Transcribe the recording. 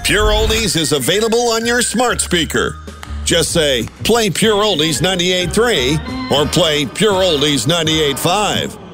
Pure Oldies is available on your smart speaker. Just say, play Pure Oldies 98.3 or play Pure Oldies 98.5.